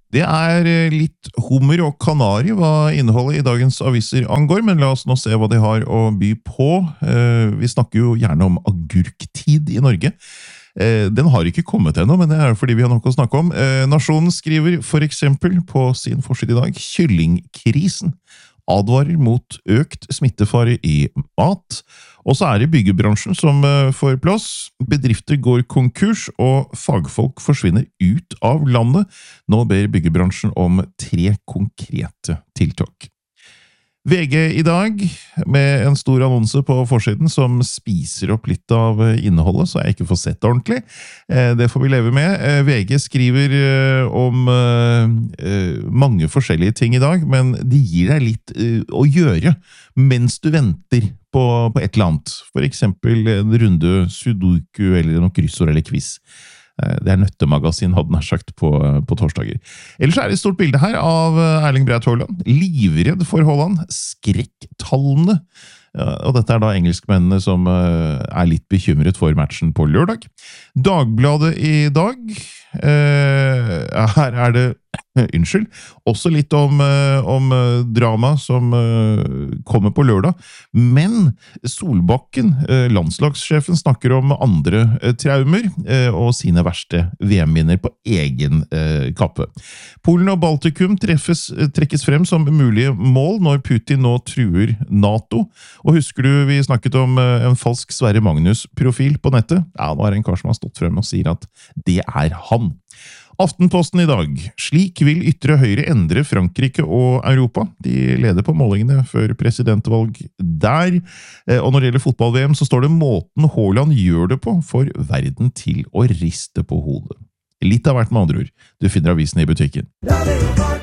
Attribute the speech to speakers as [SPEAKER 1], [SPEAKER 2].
[SPEAKER 1] Det litt hummer og kanari hva innholdet i dagens aviser angår, men la oss nå se hva de har å by på. Vi snakker jo gjerne om agurktid i Norge. Den har ikke kommet ennå, men det fordi vi har nok å snakke om. Nasjonen skriver for eksempel på sin forside i dag, kyllingkrisen advarer mot økt smittefare i mat, og så det byggebransjen som får plass. Bedrifter går konkurs, og fagfolk forsvinner ut av landet. Nå ber byggebransjen om 3 konkrete tiltak. VG i dag, med en stor annonse på forsiden som spiser opp litt av innholdet, så jeg ikke får sett ordentlig. Det får vi leve med. VG skriver om mange forskjellige ting i dag, men de gir deg litt å gjøre mens du venter på et eller annet. For eksempel en runde sudoku eller noe kryssord eller quiz. Det nøttemagasin, hadde han sagt på torsdager. Ellers det et stort bilde her av Erling Braut Haaland, livredd for Haaland, skrekktallene. Og dette da engelskmennene som litt bekymret for matchen på lørdag. Dagbladet i dag, her det unnskyld, også litt om drama som kommer på lørdag, men Solbakken, landslagssjefen, snakker om andre traumer og sine verste VM-minner på egen kappe. Polen og Baltikum trekkes frem som mulige mål når Putin nå truer NATO, og husker du vi snakket om en falsk Sverre Magnus-profil på nettet? Ja, nå det en kar som har stått frem og sier at det han. Aftenposten i dag. Slik vil ytre høyre endre Frankrike og Europa. De leder på målingene før presidentvalg der. Og når det gjelder fotball-VM, så står det måten Haaland gjør det på for verden til å riste på hodet. Litt av hvert med andre ord. Du finner avisen i butikken.